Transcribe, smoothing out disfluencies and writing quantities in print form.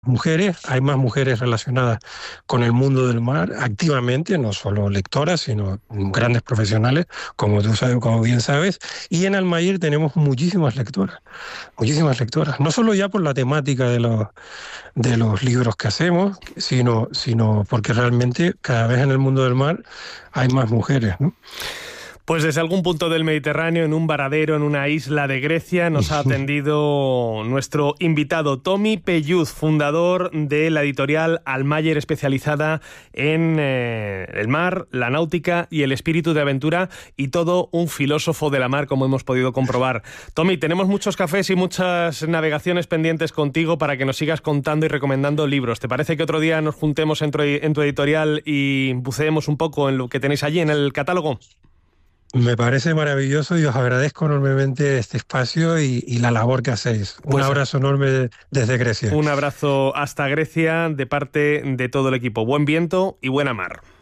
mujeres, hay más mujeres relacionadas con el mundo del mar activamente, no solo lectoras, sino grandes profesionales, como tú sabes, como bien sabes, y en Almaguer tenemos muchísimas lectoras, no solo ya por la temática de los libros que hacemos, sino porque realmente cada vez en el mundo del mar hay más mujeres, ¿no? Pues desde algún punto del Mediterráneo, en un varadero, en una isla de Grecia, nos ha atendido nuestro invitado Tomi Pelluz, fundador de la editorial Almaguer, especializada en el mar, la náutica y el espíritu de aventura, y todo un filósofo de la mar, como hemos podido comprobar. Tomi, tenemos muchos cafés y muchas navegaciones pendientes contigo para que nos sigas contando y recomendando libros. ¿Te parece que otro día nos juntemos en tu editorial y buceemos un poco en lo que tenéis allí en el catálogo? Me parece maravilloso y os agradezco enormemente este espacio y la labor que hacéis. Un abrazo enorme desde Grecia. Un abrazo hasta Grecia de parte de todo el equipo. Buen viento y buena mar.